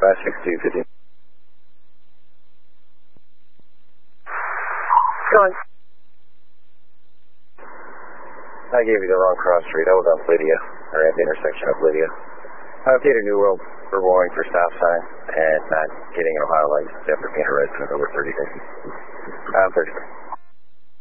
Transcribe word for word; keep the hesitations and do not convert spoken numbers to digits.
five six two fifty. Going. I gave you the wrong cross street. I was on Lydia, or at the intersection of Lydia. I updated New World for warning for stop sign and not getting an Ohio license after being arrested for over thirty days. I'm thirty.